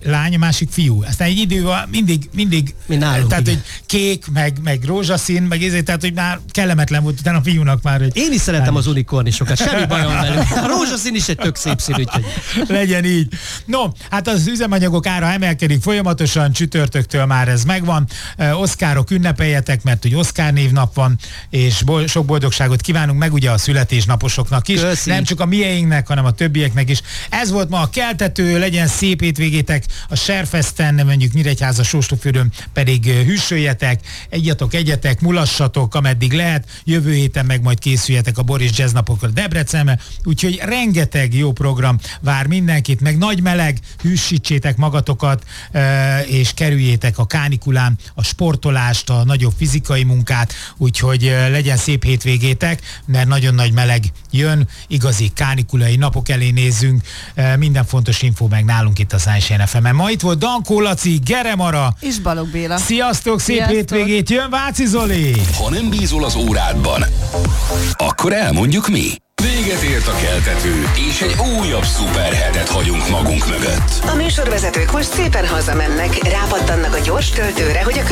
lány, a másik fiú. Aztán egy idővel mindig tehát, hogy kék, meg rózsaszín, meg ezért, tehát, hogy már kellemetlen volt utána a fiúnak már. Hogy én is szeretem az unikornisokat, semmi bajom velük. A rózsaszín is egy tök szép színű, úgyhogy... Legyen így. No, hát az üzemanyagok ára emelkedik folyamatosan, csütörtöktől már ez megvan. Oszkárok ünnepeljetek, mert ugye Oszkár névnap van, és sok boldogságot kívánunk meg ugye a születésnaposoknak is. Köszi. Nem csak a mieinknek, hanem a többieknek is. Ez volt ma a keltető, legyen szép hétvégétek a Serfesten, mondjuk Nyíregyháza Sóstófürdőn pedig hűsöljetek, egyetek, mulassatok, ameddig lehet. Jövő héten meg majd készüljetek a Boris Jazz napokra Debrecenbe, úgyhogy rengeteg jó program vár mindenkit, meg nagy meleg, hűsítsétek magatokat, és kerüljétek a kánikulán a sportolást, a nagyobb fizikai munkát, úgyhogy legyen szép hétvégétek, mert nagyon nagy meleg jön, igazi kánikulai napok elé nézzünk, minden fontos info meg nálunk itt a Sunshine FM-en. Ma itt volt Dankó Laci, Gere Mara és Balogh Béla. Sziasztok, szép hétvégét, jön Váci Zoli! Ha nem bízol az órádban, akkor elmondjuk mi. Véget ért a keltető, és egy újabb szuperhetet hagyunk magunk mögött. A műsorvezetők most szépen hazamennek, rápattannak a gyors töltőre, hogy a